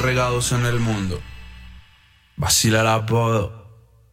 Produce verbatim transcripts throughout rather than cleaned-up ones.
regados en el mundo. Vacila la apodo.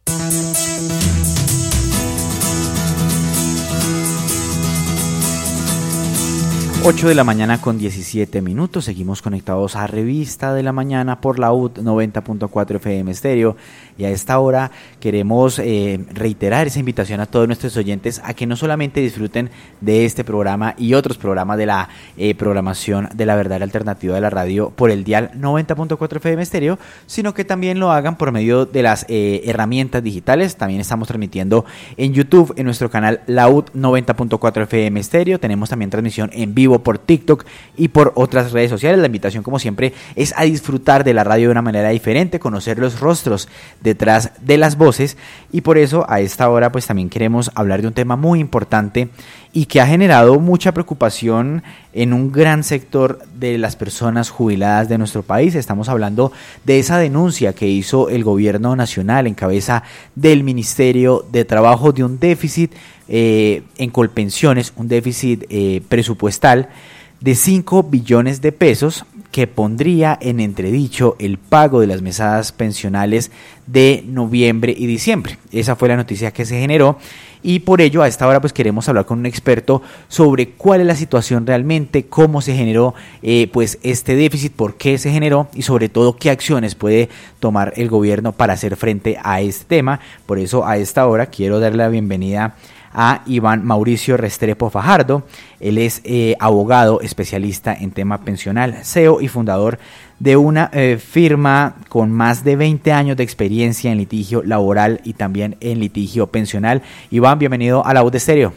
ocho de la mañana con diecisiete minutos, seguimos conectados a Revista de la Mañana por la U T noventa punto cuatro F M Estéreo, y a esta hora queremos eh, reiterar esa invitación a todos nuestros oyentes a que no solamente disfruten de este programa y otros programas de la eh, programación de la verdadera alternativa de la radio por el dial noventa punto cuatro F M Estéreo, sino que también lo hagan por medio de las eh, herramientas digitales. También estamos transmitiendo en YouTube, en nuestro canal la U T noventa punto cuatro F M Estéreo, tenemos también transmisión en vivo por TikTok y por otras redes sociales. La invitación, como siempre, es a disfrutar de la radio de una manera diferente, conocer los rostros detrás de las voces, y por eso a esta hora pues también queremos hablar de un tema muy importante y que ha generado mucha preocupación en un gran sector de las personas jubiladas de nuestro país. Estamos hablando de esa denuncia que hizo el gobierno nacional en cabeza del Ministerio de Trabajo de un déficit eh, en Colpensiones, un déficit eh, presupuestal de cinco billones de pesos, que pondría en entredicho el pago de las mesadas pensionales de noviembre y diciembre. Esa fue la noticia que se generó, y por ello a esta hora pues queremos hablar con un experto sobre cuál es la situación realmente, cómo se generó eh, pues este déficit, por qué se generó y sobre todo qué acciones puede tomar el gobierno para hacer frente a este tema. Por eso a esta hora quiero darle la bienvenida a Iván Mauricio Restrepo Fajardo. Él es eh, abogado especialista en tema pensional, C E O y fundador de una eh, firma con más de veinte años de experiencia en litigio laboral y también en litigio pensional. Iván, bienvenido a la U T Estéreo.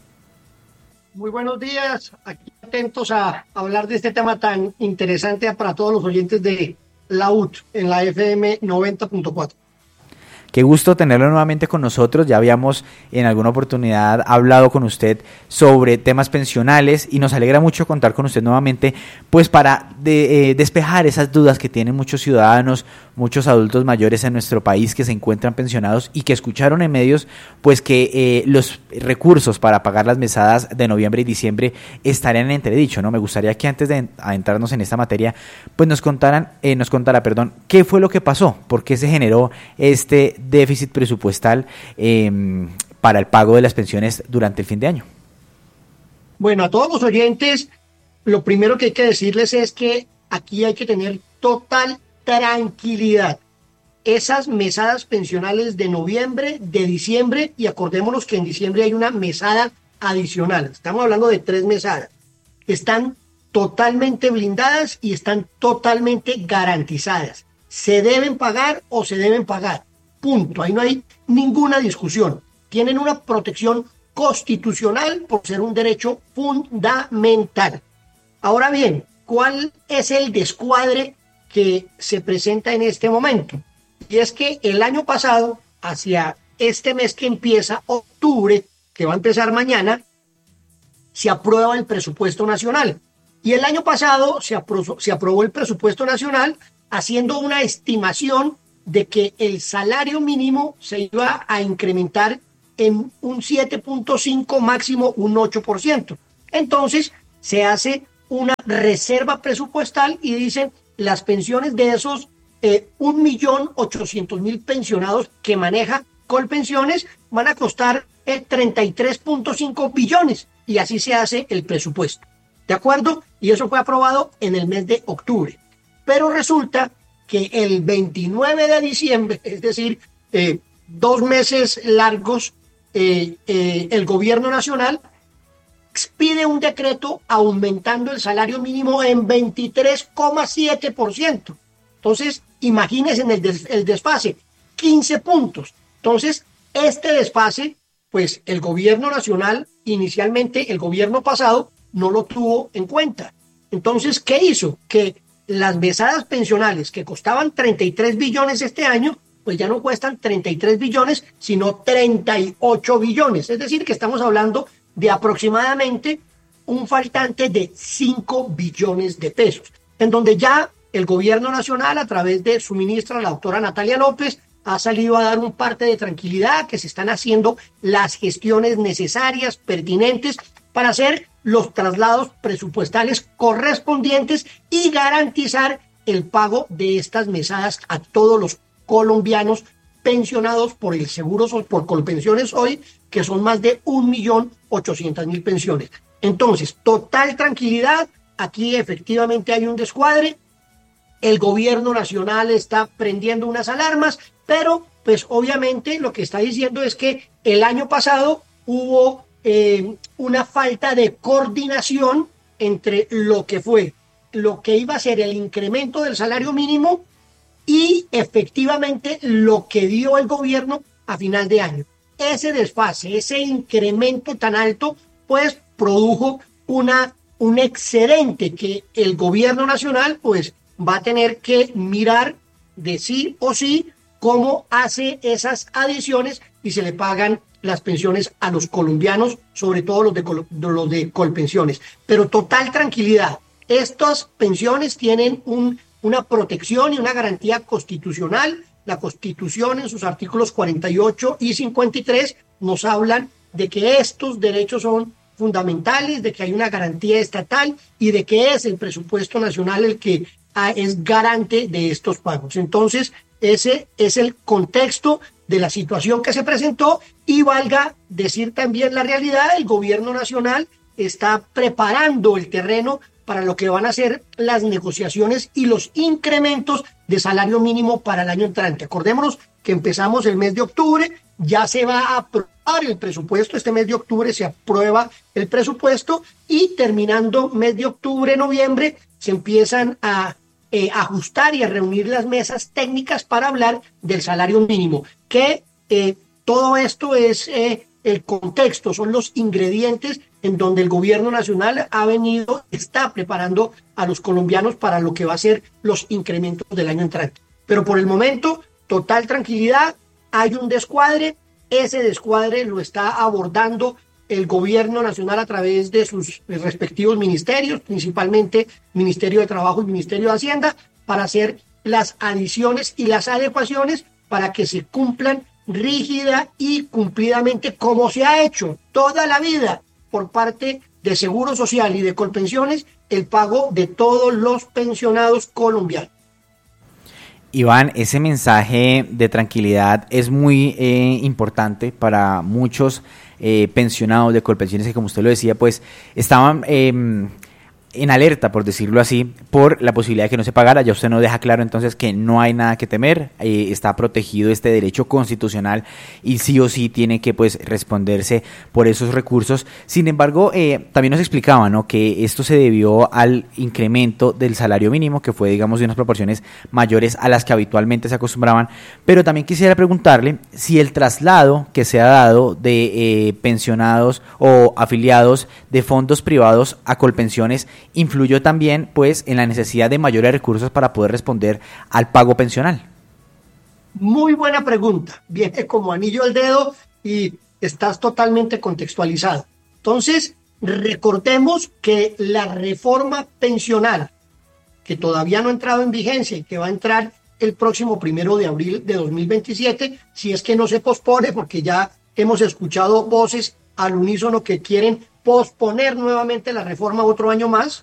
Muy buenos días, aquí atentos a hablar de este tema tan interesante para todos los oyentes de la U T en la F M noventa punto cuatro. Qué gusto tenerlo nuevamente con nosotros. Ya habíamos en alguna oportunidad hablado con usted sobre temas pensionales y nos alegra mucho contar con usted nuevamente, pues para de, eh, despejar esas dudas que tienen muchos ciudadanos, muchos adultos mayores en nuestro país que se encuentran pensionados y que escucharon en medios pues que eh, los recursos para pagar las mesadas de noviembre y diciembre estarían en entredicho, ¿no? Me gustaría que antes de adentrarnos en esta materia, pues nos contaran, eh, nos contara, perdón, qué fue lo que pasó, por qué se generó este déficit presupuestal eh, para el pago de las pensiones durante el fin de año. Bueno, a todos los oyentes, lo primero que hay que decirles es que aquí hay que tener total tranquilidad. Esas mesadas pensionales de noviembre, de diciembre, y acordémonos que en diciembre hay una mesada adicional, estamos hablando de tres mesadas, están totalmente blindadas y están totalmente garantizadas. Se deben pagar o se deben pagar. Punto. Ahí no hay ninguna discusión. Tienen una protección constitucional por ser un derecho fundamental. Ahora bien, ¿cuál es el descuadre que se presenta en este momento? Y es que el año pasado, hacia este mes que empieza, octubre, que va a empezar mañana, se aprueba el presupuesto nacional. Y el año pasado se aprobó, se aprobó el presupuesto nacional haciendo una estimación de que el salario mínimo se iba a incrementar en un siete punto cinco, máximo un ocho por ciento. Entonces se hace una reserva presupuestal y dicen las pensiones de esos eh, un millón ochocientos mil pensionados que maneja Colpensiones van a costar eh, treinta y tres punto cinco billones, y así se hace el presupuesto. ¿De acuerdo? Y eso fue aprobado en el mes de octubre. Pero resulta que el veintinueve de diciembre, es decir, eh, dos meses largos, eh, eh, el gobierno nacional expide un decreto aumentando el salario mínimo en veintitrés coma siete por ciento. Entonces, imagínense en el, des, el desfase, quince puntos. Entonces, este desfase, pues el gobierno nacional, inicialmente el gobierno pasado, no lo tuvo en cuenta. Entonces, ¿qué hizo? Que las mesadas pensionales que costaban treinta y tres billones este año, pues ya no cuestan treinta y tres billones, sino treinta y ocho billones. Es decir, que estamos hablando de aproximadamente un faltante de cinco billones de pesos, en donde ya el gobierno nacional, a través de su ministra, la doctora Natalia López, ha salido a dar un parte de tranquilidad, que se están haciendo las gestiones necesarias, pertinentes, para hacer los traslados presupuestales correspondientes y garantizar el pago de estas mesadas a todos los colombianos pensionados por el seguro, por Colpensiones hoy, que son más de un millón ochocientas mil pensiones. Entonces, total tranquilidad, aquí efectivamente hay un descuadre, el gobierno nacional está prendiendo unas alarmas, pero pues obviamente lo que está diciendo es que el año pasado hubo eh, una falta de coordinación entre lo que fue, lo que iba a ser el incremento del salario mínimo y efectivamente lo que dio el gobierno a final de año. Ese desfase, ese incremento tan alto, pues produjo una, un excedente que el gobierno nacional pues va a tener que mirar de sí o sí cómo hace esas adiciones y se le pagan las pensiones a los colombianos, sobre todo los de, los de Colpensiones. Pero total tranquilidad, estas pensiones tienen un, una protección y una garantía constitucional. La Constitución en sus artículos cuarenta y ocho y cincuenta y tres nos hablan de que estos derechos son fundamentales, de que hay una garantía estatal y de que es el presupuesto nacional el que ah, es garante de estos pagos. Entonces, ese es el contexto de la situación que se presentó y valga decir también la realidad, el gobierno nacional está preparando el terreno para lo que van a ser las negociaciones y los incrementos de salario mínimo para el año entrante. Acordémonos que empezamos el mes de octubre, ya se va a aprobar el presupuesto, este mes de octubre se aprueba el presupuesto y terminando mes de octubre, noviembre, se empiezan a eh, ajustar y a reunir las mesas técnicas para hablar del salario mínimo, que eh, todo esto es eh, el contexto, son los ingredientes en donde el gobierno nacional ha venido, está preparando a los colombianos para lo que va a ser los incrementos del año entrante. Pero por el momento, total tranquilidad, hay un descuadre, ese descuadre lo está abordando el gobierno nacional a través de sus respectivos ministerios, principalmente Ministerio de Trabajo y Ministerio de Hacienda, para hacer las adiciones y las adecuaciones para que se cumplan rígida y cumplidamente como se ha hecho toda la vida por parte de Seguro Social y de Colpensiones, el pago de todos los pensionados colombianos. Iván, ese mensaje de tranquilidad es muy eh, importante para muchos eh, pensionados de Colpensiones que, como usted lo decía, pues estaban eh, en alerta, por decirlo así, por la posibilidad de que no se pagara. Ya usted nos deja claro entonces que no hay nada que temer, eh, está protegido este derecho constitucional y sí o sí tiene que pues responderse por esos recursos. Sin embargo, eh, también nos explicaba, ¿no?, que esto se debió al incremento del salario mínimo, que fue, digamos, de unas proporciones mayores a las que habitualmente se acostumbraban, pero también quisiera preguntarle si el traslado que se ha dado de eh, pensionados o afiliados de fondos privados a Colpensiones influyó también pues en la necesidad de mayores recursos para poder responder al pago pensional. Muy buena pregunta, viene como anillo al dedo y estás totalmente contextualizado. Entonces, recordemos que la reforma pensional, que todavía no ha entrado en vigencia y que va a entrar el próximo primero de abril de dos mil veintisiete, si es que no se pospone, porque ya hemos escuchado voces al unísono que quieren posponer nuevamente la reforma otro año más.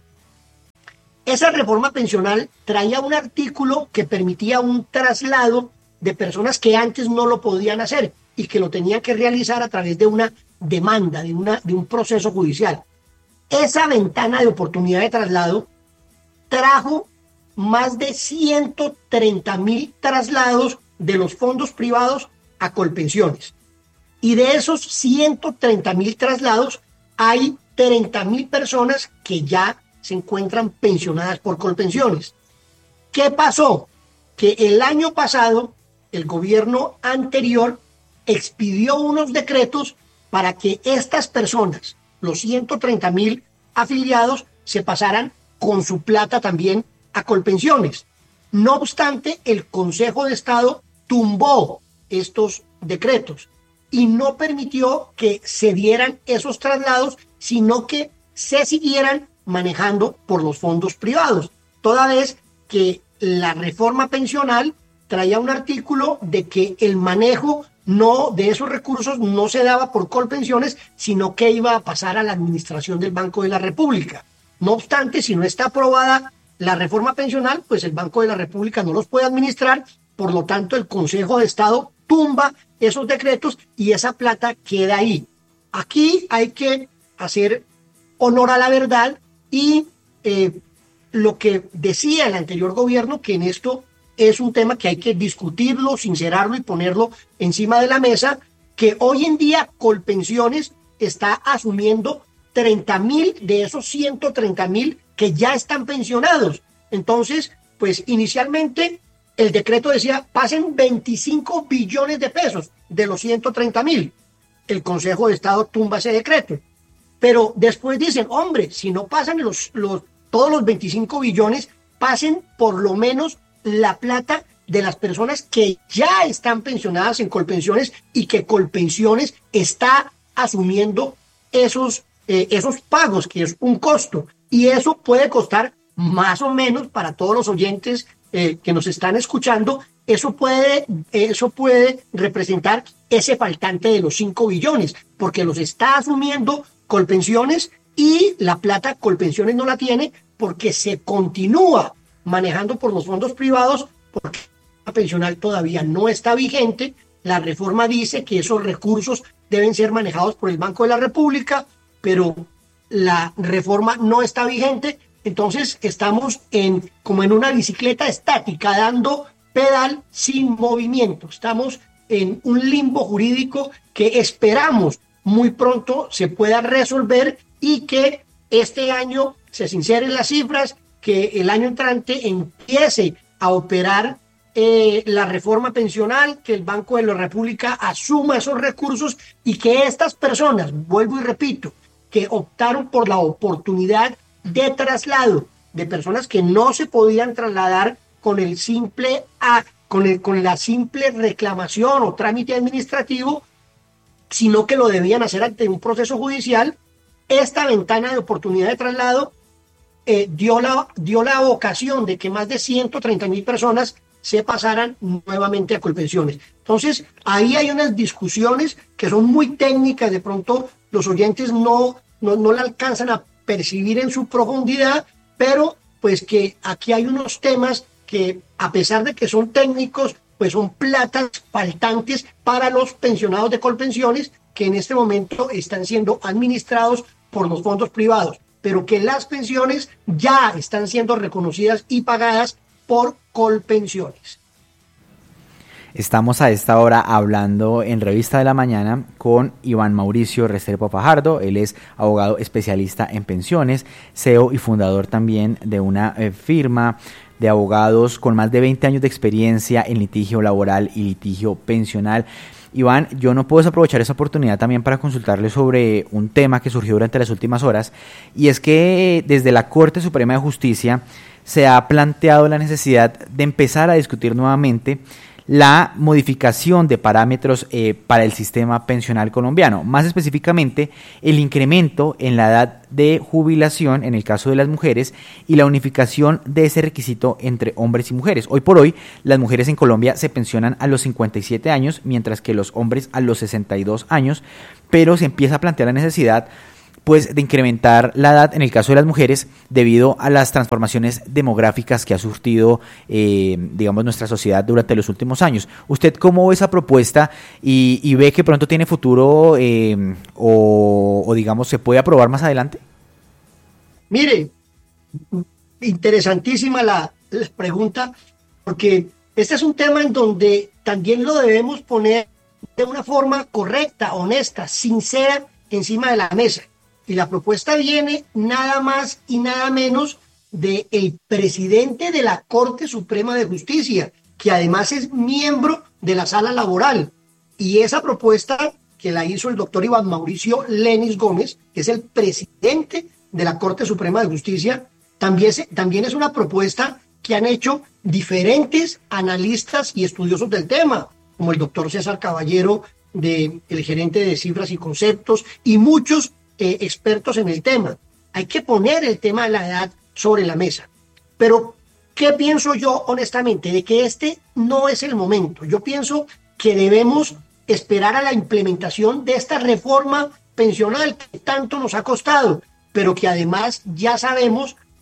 Esa reforma pensional traía un artículo que permitía un traslado de personas que antes no lo podían hacer y que lo tenían que realizar a través de una demanda, de, una, de un proceso judicial. Esa ventana de oportunidad de traslado trajo más de ciento treinta mil traslados de los fondos privados a Colpensiones. Y de esos ciento treinta mil traslados, hay treinta mil personas que ya se encuentran pensionadas por Colpensiones. ¿Qué pasó? Que el año pasado el gobierno anterior expidió unos decretos para que estas personas, los ciento treinta mil afiliados, se pasaran con su plata también a Colpensiones. No obstante, el Consejo de Estado tumbó estos decretos y no permitió que se dieran esos traslados, sino que se siguieran manejando por los fondos privados, toda vez que la reforma pensional traía un artículo de que el manejo no de esos recursos no se daba por Colpensiones, sino que iba a pasar a la administración del Banco de la República. No obstante, si no está aprobada la reforma pensional, pues el Banco de la República no los puede administrar, por lo tanto el Consejo de Estado tumba esos decretos y esa plata queda ahí. Aquí hay que hacer honor a la verdad y eh, lo que decía el anterior gobierno, que en esto es un tema que hay que discutirlo, sincerarlo y ponerlo encima de la mesa, que hoy en día Colpensiones está asumiendo treinta mil de esos ciento treinta mil que ya están pensionados. Entonces, pues inicialmente el decreto decía pasen veinticinco billones de pesos de los ciento treinta mil. El Consejo de Estado tumba ese decreto. Pero después dicen, hombre, si no pasan los, los, todos los veinticinco billones, pasen por lo menos la plata de las personas que ya están pensionadas en Colpensiones y que Colpensiones está asumiendo esos, eh, esos pagos, que es un costo. Y eso puede costar más o menos para todos los oyentes eh, que nos están escuchando, eso puede, eso puede representar ese faltante de los cinco billones, porque los está asumiendo Colpensiones y la plata Colpensiones no la tiene porque se continúa manejando por los fondos privados, porque la pensional todavía no está vigente. La reforma dice que esos recursos deben ser manejados por el Banco de la República, pero la reforma no está vigente, entonces estamos en como en una bicicleta estática, dando pedal sin movimiento. Estamos en un limbo jurídico que esperamos muy pronto se pueda resolver y que este año se sinceren las cifras, que el año entrante empiece a operar eh, la reforma pensional, que el Banco de la República asuma esos recursos y que estas personas, vuelvo y repito, que optaron por la oportunidad de traslado de personas que no se podían trasladar con el simple a, con, el, con la simple reclamación o trámite administrativo, sino que lo debían hacer ante un proceso judicial. Esta ventana de oportunidad de traslado eh, dio, la, dio la ocasión de que más de ciento treinta mil personas se pasaran nuevamente a Colpensiones. Entonces, ahí hay unas discusiones que son muy técnicas, de pronto los oyentes no, no, no la alcanzan a percibir en su profundidad, pero pues que aquí hay unos temas que, a pesar de que son técnicos, pues son platas faltantes para los pensionados de Colpensiones, que en este momento están siendo administrados por los fondos privados, pero que las pensiones ya están siendo reconocidas y pagadas por Colpensiones. Estamos a esta hora hablando en Revista de la Mañana con Iván Mauricio Restrepo Fajardo. Él es abogado especialista en pensiones, C E O y fundador también de una eh, firma de abogados con más de veinte años de experiencia en litigio laboral y litigio pensional. Iván, yo no puedo desaprovechar esa oportunidad también para consultarle sobre un tema que surgió durante las últimas horas, y es que desde la Corte Suprema de Justicia se ha planteado la necesidad de empezar a discutir nuevamente la modificación de parámetros eh, para el sistema pensional colombiano, más específicamente el incremento en la edad de jubilación en el caso de las mujeres y la unificación de ese requisito entre hombres y mujeres. Hoy por hoy las mujeres en Colombia se pensionan a los cincuenta y siete años, mientras que los hombres a los sesenta y dos años, pero se empieza a plantear la necesidad pues de incrementar la edad en el caso de las mujeres debido a las transformaciones demográficas que ha surtido eh, digamos nuestra sociedad durante los últimos años. ¿Usted cómo ve esa propuesta y, y ve que pronto tiene futuro eh, o, o digamos se puede aprobar más adelante? Mire, interesantísima la, la pregunta, porque este es un tema en donde también lo debemos poner de una forma correcta, honesta, sincera encima de la mesa. Y la propuesta viene nada más y nada menos del presidente de la Corte Suprema de Justicia, que además es miembro de la Sala Laboral. Y esa propuesta que la hizo el doctor Iván Mauricio Lenis Gómez, que es el presidente de la Corte Suprema de Justicia, también, se, también es una propuesta que han hecho diferentes analistas y estudiosos del tema, como el doctor César Caballero, de, el gerente de Cifras y Conceptos, y muchos Eh, expertos en el tema. Hay que poner el tema de la edad sobre la mesa. Pero, ¿qué pienso yo honestamente? De que este no es el momento. Yo pienso que debemos esperar a la implementación de esta reforma pensional que tanto nos ha costado, pero que además ya sabemos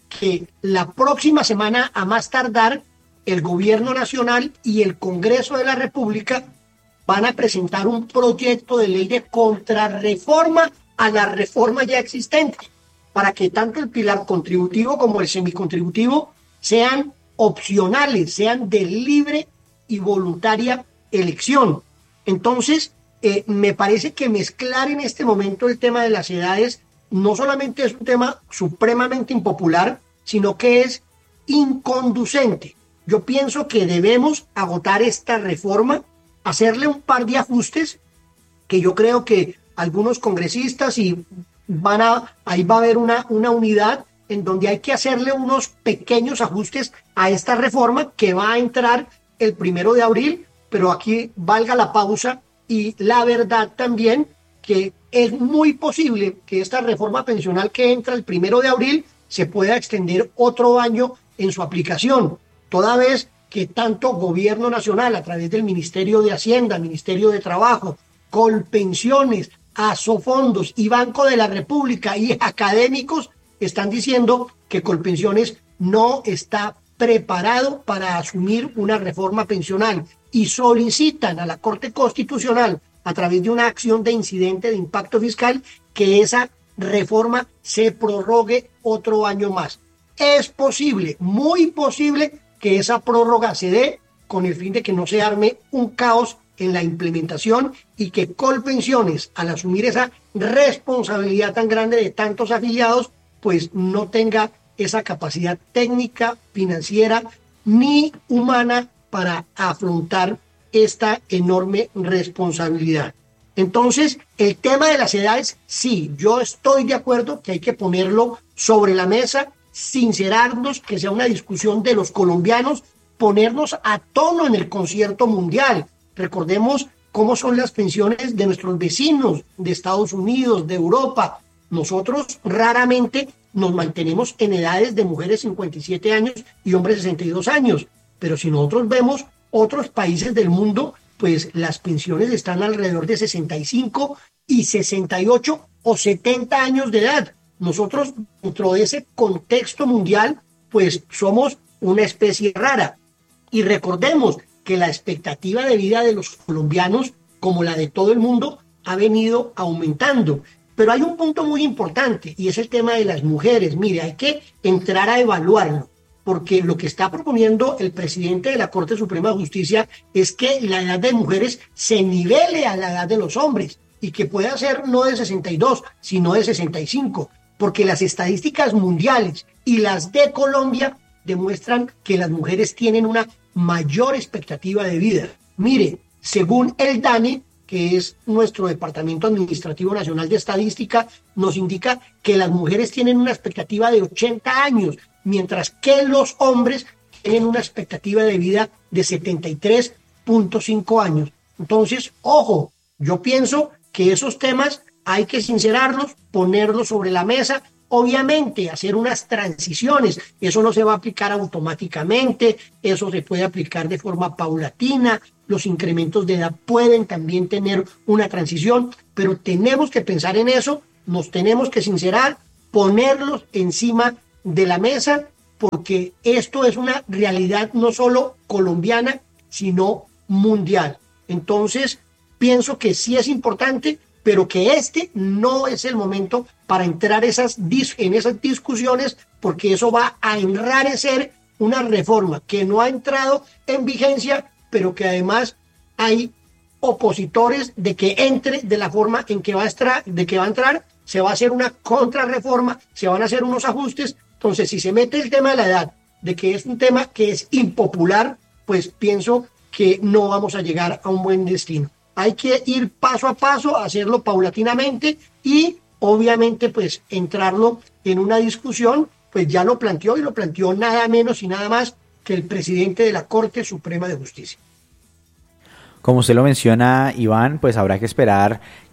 que la próxima semana, a más tardar, el Gobierno Nacional y el Congreso de la República van a presentar un proyecto de ley de contrarreforma a la reforma ya existente, para que tanto el pilar contributivo como el semicontributivo sean opcionales, sean de libre y voluntaria elección. Entonces, eh, me parece que mezclar en este momento el tema de las edades no solamente es un tema supremamente impopular, sino que es inconducente. Yo pienso que debemos agotar esta reforma, hacerle un par de ajustes que yo creo que algunos congresistas y van a, ahí va a haber una, una unidad en donde hay que hacerle unos pequeños ajustes a esta reforma que va a entrar el primero de abril, pero aquí valga la pausa y la verdad también que es muy posible que esta reforma pensional que entra el primero de abril se pueda extender otro año en su aplicación, toda vez que tanto Gobierno Nacional a través del Ministerio de Hacienda, Ministerio de Trabajo, Colpensiones, Asofondos y Banco de la República y académicos están diciendo que Colpensiones no está preparado para asumir una reforma pensional y solicitan a la Corte Constitucional a través de una acción de incidente de impacto fiscal que esa reforma se prorrogue otro año más. Es posible, muy posible, que esa prórroga se dé con el fin de que no se arme un caos en la implementación y que Colpensiones, al asumir esa responsabilidad tan grande de tantos afiliados, pues no tenga esa capacidad técnica, financiera ni humana para afrontar esta enorme responsabilidad. Entonces, el tema de las edades, sí, yo estoy de acuerdo que hay que ponerlo sobre la mesa, sincerarnos, que sea una discusión de los colombianos, ponernos a tono en el concierto mundial. Recordemos cómo son las pensiones de nuestros vecinos de Estados Unidos, de Europa. Nosotros raramente nos mantenemos en edades de mujeres cincuenta y siete años y hombres sesenta y dos años, pero si nosotros vemos otros países del mundo, pues las pensiones están alrededor de sesenta y cinco y sesenta y ocho o setenta años de edad. Nosotros, dentro de ese contexto mundial, pues somos una especie rara. Y recordemos que la expectativa de vida de los colombianos, como la de todo el mundo, ha venido aumentando. Pero hay un punto muy importante y es el tema de las mujeres. Mire, hay que entrar a evaluarlo, porque lo que está proponiendo el presidente de la Corte Suprema de Justicia es que la edad de mujeres se nivele a la edad de los hombres y que pueda ser no de sesenta y dos, sino de sesenta y cinco, porque las estadísticas mundiales y las de Colombia demuestran que las mujeres tienen una mayor expectativa de vida. Mire, según el DANE, que es nuestro Departamento Administrativo Nacional de Estadística, nos indica que las mujeres tienen una expectativa de ochenta años, mientras que los hombres tienen una expectativa de vida de setenta y tres punto cinco años. Entonces, ojo, yo pienso que esos temas hay que sincerarlos, ponerlos sobre la mesa, obviamente hacer unas transiciones, eso no se va a aplicar automáticamente, eso se puede aplicar de forma paulatina, los incrementos de edad pueden también tener una transición, pero tenemos que pensar en eso, nos tenemos que sincerar, ponerlos encima de la mesa, porque esto es una realidad no solo colombiana, sino mundial. Entonces, pienso que sí es importante, pero que este no es el momento para entrar esas dis- en esas discusiones, porque eso va a enrarecer una reforma que no ha entrado en vigencia, pero que además hay opositores de que entre de la forma en que va a entrar, de que va a entrar, se va a hacer una contrarreforma, se van a hacer unos ajustes. Entonces, si se mete el tema de la edad, de que es un tema que es impopular, pues pienso que no vamos a llegar a un buen destino. Hay que ir paso a paso, hacerlo paulatinamente y obviamente pues entrarlo en una discusión, pues ya lo planteó y lo planteó nada menos y nada más que el presidente de la Corte Suprema de Justicia. Como usted lo menciona, Iván, pues habrá que esperar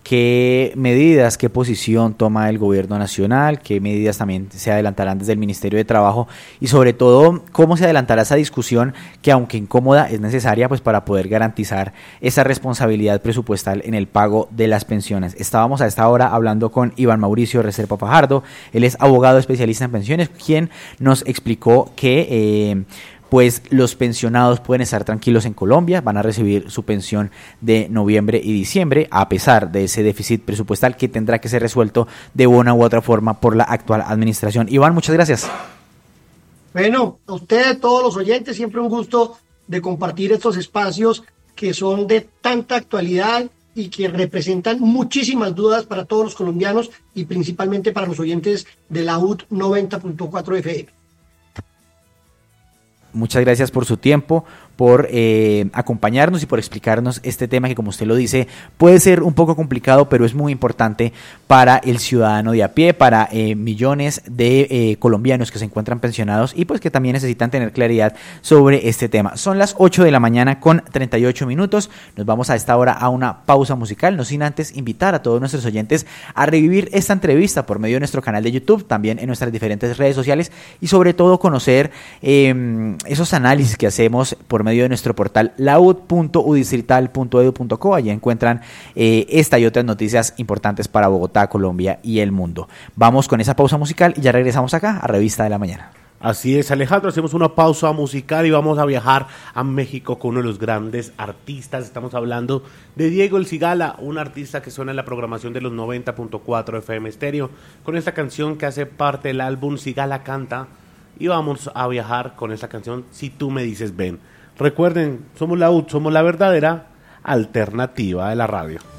qué medidas, qué posición toma el gobierno nacional, qué medidas también se adelantarán desde el Ministerio de Trabajo y sobre todo cómo se adelantará esa discusión que, aunque incómoda, es necesaria pues para poder garantizar esa responsabilidad presupuestal en el pago de las pensiones. Estábamos a esta hora hablando con Iván Mauricio Restrepo Fajardo, él es abogado especialista en pensiones, quien nos explicó que eh, pues los pensionados pueden estar tranquilos en Colombia, van a recibir su pensión de noviembre y diciembre, a pesar de ese déficit presupuestal que tendrá que ser resuelto de una u otra forma por la actual administración. Iván, muchas gracias. Bueno, a ustedes, todos los oyentes, siempre un gusto de compartir estos espacios que son de tanta actualidad y que representan muchísimas dudas para todos los colombianos y principalmente para los oyentes de la U T noventa punto cuatro F M. Muchas gracias por su tiempo, por eh, acompañarnos y por explicarnos este tema que, como usted lo dice, puede ser un poco complicado, pero es muy importante para el ciudadano de a pie, para eh, millones de eh, colombianos que se encuentran pensionados y pues que también necesitan tener claridad sobre este tema. Son las ocho de la mañana con treinta y ocho minutos. Nos vamos a esta hora a una pausa musical, no sin antes invitar a todos nuestros oyentes a revivir esta entrevista por medio de nuestro canal de YouTube, también en nuestras diferentes redes sociales y sobre todo conocer eh, esos análisis que hacemos por medio de nuestro portal laud punto udistrital punto edu punto co. Allí encuentran eh, esta y otras noticias importantes para Bogotá, Colombia y el mundo. Vamos con esa pausa musical y ya regresamos acá a Revista de la Mañana. Así es, Alejandro, hacemos una pausa musical y vamos a viajar a México con uno de los grandes artistas. Estamos hablando de Diego El Cigala, un artista que suena en la programación de los noventa punto cuatro F M Estéreo, con esta canción que hace parte del álbum Cigala Canta, y vamos a viajar con esta canción Si Tú Me Dices Ven. Recuerden, somos la U T, somos la verdadera alternativa de la radio.